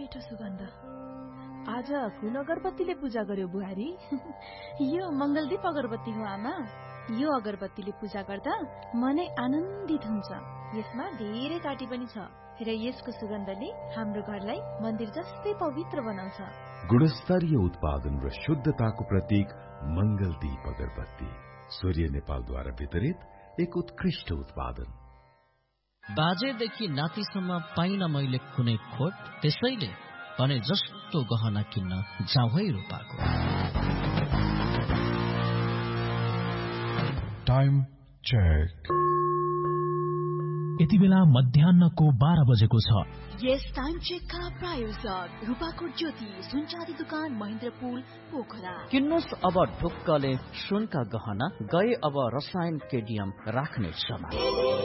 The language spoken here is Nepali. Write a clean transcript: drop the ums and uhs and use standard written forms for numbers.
मिठो सुगन्ध। आज कुन अगरबत्तीले पूजा गर्यो बुहारी? यो मंगलदीप अगरबत्ती हो आमा। यो अगरबत्तीले पूजा गर्दा मनै आनन्दित हुन्छ। यसमा धेरै काटी पनि छ र यसको सुगन्धले हाम्रो घरलाई मन्दिर जस्तै पवित्र बनाउँछ। गुणस्तरीय उत्पादन र शुद्धताको प्रतीक मंगलदीप अगरबत्ती, सूर्य नेपालद्वारा वितरित एक उत्कृष्ट उत्पादन। बाजेदेखि नातिसम्म पाइन मैले कुनै खोट, त्यसैले भने जस्तो गहना किन्न जाउँ है रूपाको। Time check. यति बेला मध्याह्नको 12 बजेको छ। यस टाइम चेकका प्रायोजक रूपाकोट ज्योति सुनचाँदी दुकान महेन्द्रपुल पोखरा। किन्नुस् अब ढुक्कले सुनका गहना, गए अब रसायन केडियम राख्ने समय।